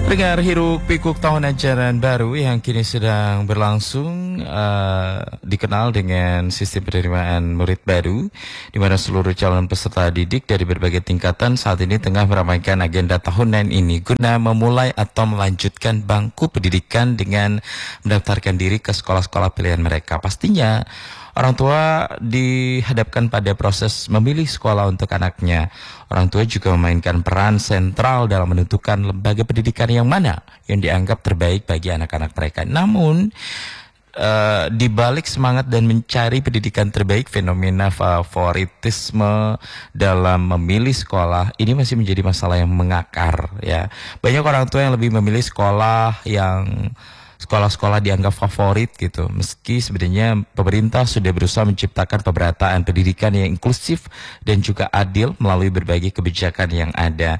Pendengar hiruk pikuk tahun ajaran baru yang kini sedang berlangsung dikenal dengan sistem penerimaan murid baru, di mana seluruh calon peserta didik dari berbagai tingkatan saat ini tengah meramaikan agenda tahunan ini guna memulai atau melanjutkan bangku pendidikan dengan mendaftarkan diri ke sekolah-sekolah pilihan mereka. Pastinya orang tua dihadapkan pada proses memilih sekolah untuk anaknya. Orang tua juga memainkan peran sentral dalam menentukan lembaga pendidikan yang mana yang dianggap terbaik bagi anak-anak mereka. Namun, di balik semangat dan mencari pendidikan terbaik, fenomena favoritisme dalam memilih sekolah ini masih menjadi masalah yang mengakar. Ya, banyak orang tua yang lebih memilih sekolah dianggap favorit gitu. Meski sebenarnya pemerintah sudah berusaha menciptakan pemerataan pendidikan yang inklusif dan juga adil melalui berbagai kebijakan yang ada.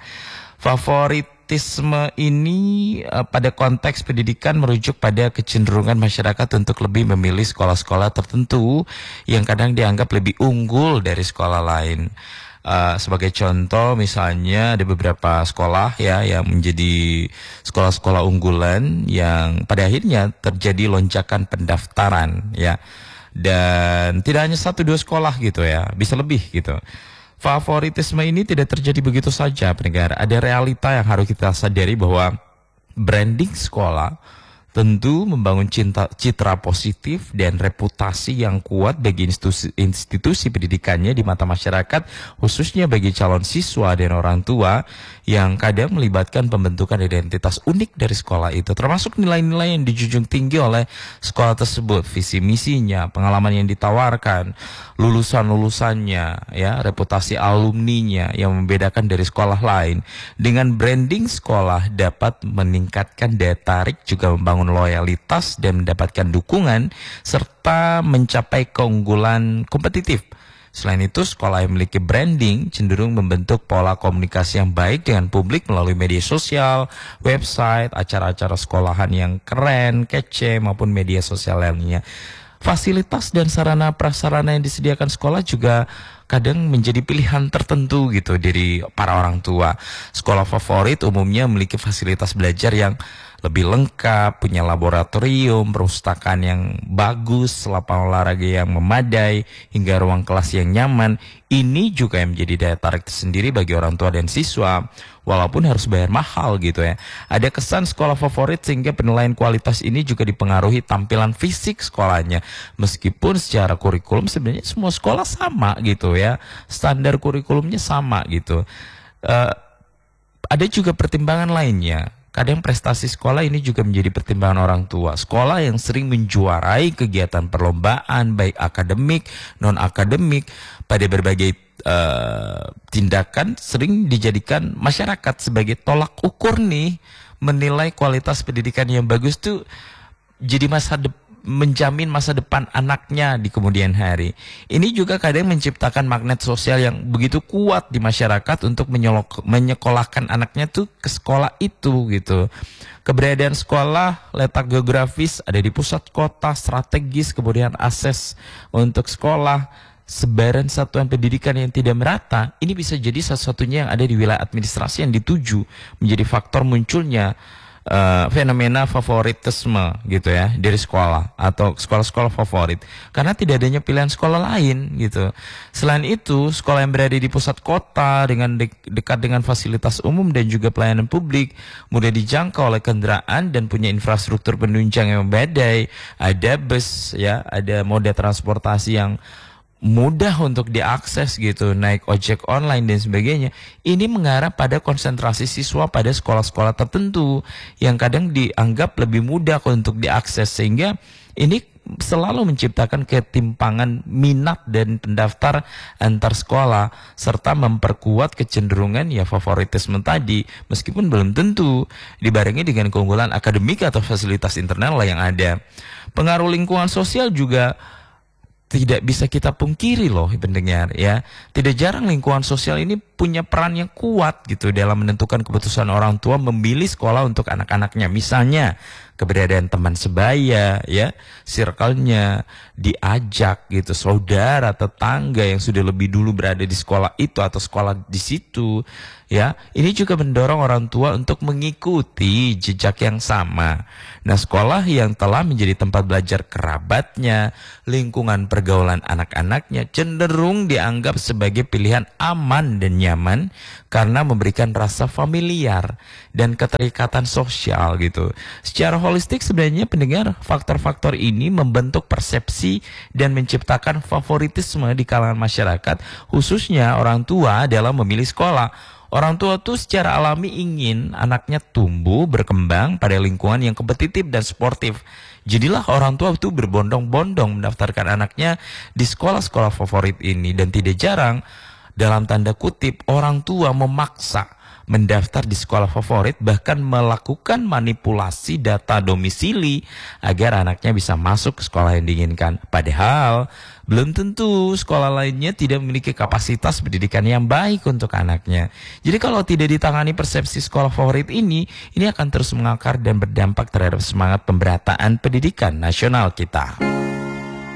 Favoritisme ini pada konteks pendidikan merujuk pada kecenderungan masyarakat untuk lebih memilih sekolah-sekolah tertentu yang kadang dianggap lebih unggul dari sekolah lain. Sebagai contoh misalnya ada beberapa sekolah ya yang menjadi sekolah-sekolah unggulan yang pada akhirnya terjadi lonjakan pendaftaran ya, dan tidak hanya 1-2 sekolah gitu ya, bisa lebih gitu. Favoritisme ini tidak terjadi begitu saja pendengar. Ada realita yang harus kita sadari bahwa branding sekolah tentu membangun citra positif dan reputasi yang kuat bagi institusi pendidikannya di mata masyarakat, khususnya bagi calon siswa dan orang tua yang kadang melibatkan pembentukan identitas unik dari sekolah itu, termasuk nilai-nilai yang dijunjung tinggi oleh sekolah tersebut, visi misinya, pengalaman yang ditawarkan, lulusan-lulusannya, ya, reputasi alumninya yang membedakan dari sekolah lain. Dengan branding sekolah dapat meningkatkan daya tarik, juga membangun loyalitas dan mendapatkan dukungan serta mencapai keunggulan kompetitif. Selain itu, sekolah yang memiliki branding cenderung membentuk pola komunikasi yang baik dengan publik melalui media sosial, website, acara-acara sekolahan yang keren, kece, maupun media sosial lainnya. Fasilitas dan sarana prasarana yang disediakan sekolah juga kadang menjadi pilihan tertentu gitu dari para orang tua. Sekolah favorit umumnya memiliki fasilitas belajar yang lebih lengkap, punya laboratorium, perpustakaan yang bagus, lapangan olahraga yang memadai, hingga ruang kelas yang nyaman. Ini juga yang menjadi daya tarik tersendiri bagi orang tua dan siswa, walaupun harus bayar mahal gitu ya. Ada kesan sekolah favorit sehingga penilaian kualitas ini juga dipengaruhi tampilan fisik sekolahnya. Meskipun secara kurikulum sebenarnya semua sekolah sama gitu ya, standar kurikulumnya sama gitu. Ada juga pertimbangan lainnya. Kadang prestasi sekolah ini juga menjadi pertimbangan orang tua. Sekolah yang sering menjuarai kegiatan perlombaan, baik akademik, non-akademik, pada berbagai tindakan sering dijadikan masyarakat sebagai tolak ukur nih, menilai kualitas pendidikan yang bagus tuh jadi menjamin masa depan anaknya di kemudian hari. Ini juga kadang menciptakan magnet sosial yang begitu kuat di masyarakat untuk menyekolahkan anaknya tuh ke sekolah itu gitu. Keberadaan sekolah, letak geografis ada di pusat kota, strategis, kemudian akses untuk sekolah, sebaran satuan pendidikan yang tidak merata, ini bisa jadi satu-satunya yang ada di wilayah administrasi yang dituju menjadi faktor munculnya fenomena favoritisme gitu ya dari sekolah atau sekolah-sekolah favorit, karena tidak adanya pilihan sekolah lain gitu. Selain itu, sekolah yang berada di pusat kota dengan dekat dengan fasilitas umum dan juga pelayanan publik, mudah dijangkau oleh kendaraan dan punya infrastruktur penunjang yang memadai, ada bus ya, ada moda transportasi yang mudah untuk diakses gitu, naik ojek online dan sebagainya. Ini mengarah pada konsentrasi siswa pada sekolah-sekolah tertentu yang kadang dianggap lebih mudah untuk diakses, sehingga ini selalu menciptakan ketimpangan minat dan pendaftar antar sekolah serta memperkuat kecenderungan ya favoritisme tadi, meskipun belum tentu dibarengi dengan keunggulan akademik atau fasilitas internal yang ada. Pengaruh lingkungan sosial juga tidak bisa kita pungkiri loh pendengar ya. Tidak jarang lingkungan sosial ini punya peran yang kuat gitu dalam menentukan keputusan orang tua memilih sekolah untuk anak-anaknya. Misalnya keberadaan teman sebaya, ya, circle-nya, diajak gitu, saudara, tetangga yang sudah lebih dulu berada di sekolah itu atau sekolah di situ, ya. Ini juga mendorong orang tua untuk mengikuti jejak yang sama. Nah, sekolah yang telah menjadi tempat belajar kerabatnya, lingkungan pergaulan anak-anaknya cenderung dianggap sebagai pilihan aman dan nyaman karena memberikan rasa familiar dan keterikatan sosial gitu. Secara holistik sebenarnya pendengar, faktor-faktor ini membentuk persepsi dan menciptakan favoritisme di kalangan masyarakat, khususnya orang tua dalam memilih sekolah. Orang tua tuh secara alami ingin anaknya tumbuh, berkembang pada lingkungan yang kompetitif dan sportif. Jadilah orang tua itu berbondong-bondong mendaftarkan anaknya di sekolah-sekolah favorit ini. Dan tidak jarang, dalam tanda kutip, orang tua memaksa mendaftar di sekolah favorit, bahkan melakukan manipulasi data domisili agar anaknya bisa masuk ke sekolah yang diinginkan. Padahal belum tentu sekolah lainnya tidak memiliki kapasitas pendidikan yang baik untuk anaknya. Jadi kalau tidak ditangani persepsi sekolah favorit ini akan terus mengakar dan berdampak terhadap semangat pemberataan pendidikan nasional kita.